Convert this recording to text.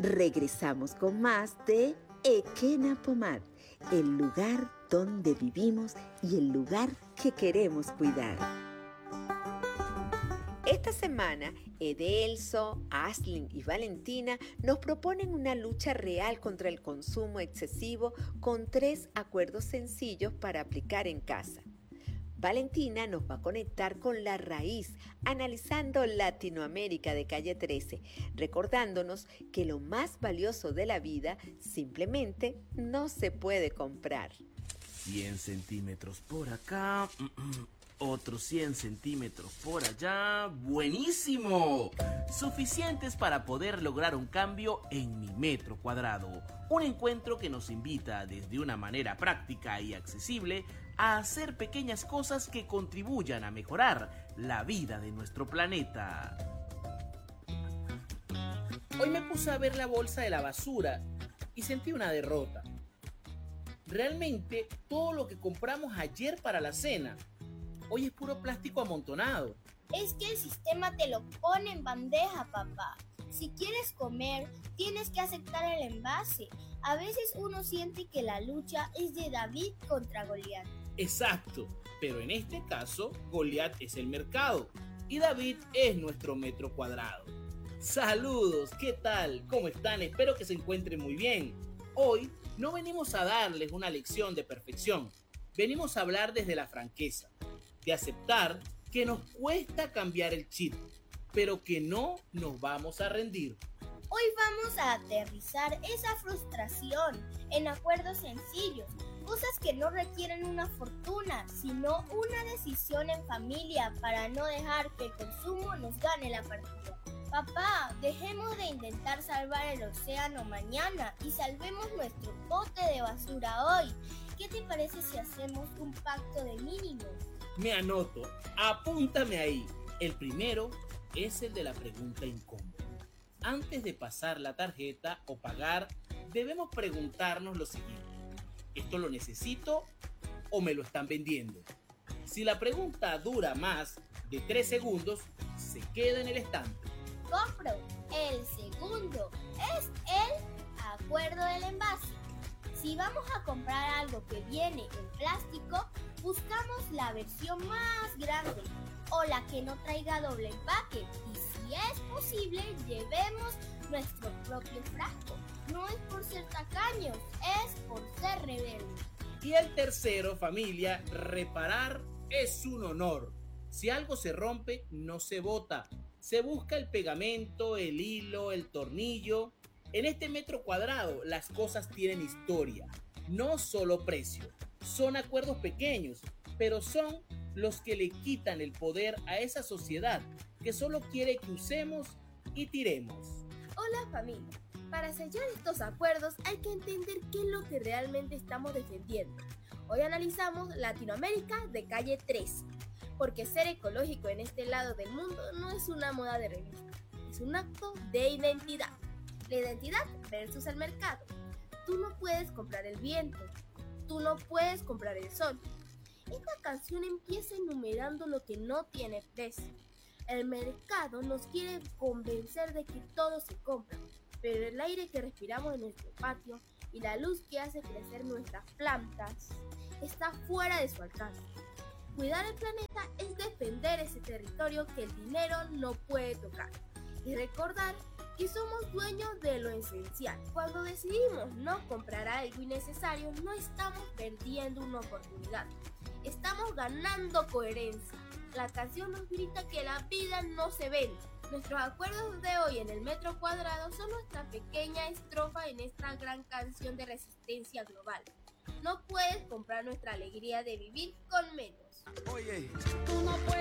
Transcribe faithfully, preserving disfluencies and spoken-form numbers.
Regresamos con más de Ekena Pomad, el lugar donde vivimos y el lugar que queremos cuidar. Esta semana, Edelso, Aslin y Valentina nos proponen una lucha real contra el consumo excesivo con tres acuerdos sencillos para aplicar en casa. Valentina nos va a conectar con la raíz, analizando Latinoamérica de Calle trece, recordándonos que lo más valioso de la vida simplemente no se puede comprar. cien centímetros por acá, otros cien centímetros por allá. ¡Buenísimo! Suficientes para poder lograr un cambio en mi metro cuadrado. Un encuentro que nos invita desde una manera práctica y accesible a hacer pequeñas cosas que contribuyan a mejorar la vida de nuestro planeta. Hoy me puse a ver la bolsa de la basura y sentí una derrota. Realmente todo lo que compramos ayer para la cena hoy es puro plástico amontonado. Es que el sistema te lo pone en bandeja, papá. Si quieres comer, tienes que aceptar el envase. A veces uno siente que la lucha es de David contra Goliat. Exacto, pero en este caso, Goliat es el mercado y David es nuestro metro cuadrado. Saludos, ¿qué tal? ¿Cómo están? Espero que se encuentren muy bien. Hoy no venimos a darles una lección de perfección. Venimos a hablar desde la franqueza, de aceptar que nos cuesta cambiar el chip, pero que no nos vamos a rendir. Hoy vamos a aterrizar esa frustración en acuerdos sencillos, cosas que no requieren una fortuna, sino una decisión en familia para no dejar que el consumo nos gane la partida. Papá, dejemos de intentar salvar el océano mañana y salvemos nuestro bote de basura hoy. ¿Qué te parece si hacemos un pacto de mínimos? Me anoto, apúntame ahí. El primero es el de la pregunta incómoda. Antes de pasar la tarjeta o pagar, debemos preguntarnos lo siguiente: ¿esto lo necesito o me lo están vendiendo? Si la pregunta dura más de tres segundos, se queda en el estante. Compro. El segundo es el acuerdo del envase. Si vamos a comprar algo que viene en plástico, buscamos la versión más grande o la que no traiga doble empaque. Y si es posible, llevemos nuestro propio frasco. No es por ser tacaños, es por ser rebeldes. Y el tercero, familia, reparar es un honor. Si algo se rompe, no se bota. Se busca el pegamento, el hilo, el tornillo. En este metro cuadrado, las cosas tienen historia, no solo precio. Son acuerdos pequeños, pero son los que le quitan el poder a esa sociedad que solo quiere que usemos y tiremos. Hola familia, para sellar estos acuerdos hay que entender qué es lo que realmente estamos defendiendo. Hoy analizamos Latinoamérica de Calle trece, porque ser ecológico en este lado del mundo no es una moda de revista, es un acto de identidad. La identidad versus el mercado. Tú no puedes comprar el viento, tú no puedes comprar el sol. Esta canción empieza enumerando lo que no tiene precio. El mercado nos quiere convencer de que todo se compra, pero el aire que respiramos en nuestro patio y la luz que hace crecer nuestras plantas está fuera de su alcance. Cuidar el planeta es defender ese territorio que el dinero no puede tocar y recordar que somos dueños de lo esencial. Cuando decidimos no comprar algo innecesario, no estamos perdiendo una oportunidad, estamos ganando coherencia. La canción nos grita que la vida no se vende. Nuestros acuerdos de hoy en el metro cuadrado son nuestra pequeña estrofa en esta gran canción de resistencia global. No puedes comprar nuestra alegría de vivir con menos. Oye, tú no puedes